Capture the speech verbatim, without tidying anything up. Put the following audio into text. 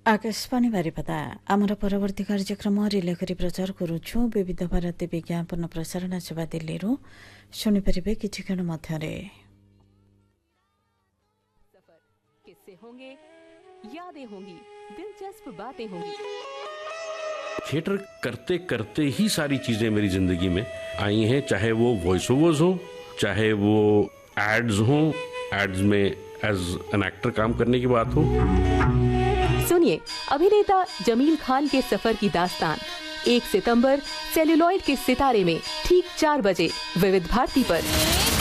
आकाशवाणी बारिपदा आमर परवर्ती कार्यक्रम रिले करी प्रचार करुछु विविध भारती विज्ञापन प्रसारण सेवा दिल्ली रु सुनि परिबे किछि क्षण मध्यरे। सफर किस्से होंगे, यादें होंगी, दिलचस्प बातें होंगी। थिएटर करते करते ही सारी चीजें मेरी जिंदगी में आई हैं, चाहे वो वॉइस ओवर्स हो, चाहे वो एड्स हो, एड्स में एज एन एक्टर काम करने की बात हो। सुनिए अभिनेता जमील खान के सफर की दास्तान एक सितंबर सेल्यूलॉइड के सितारे में ठीक चार बजे विविध भारती पर।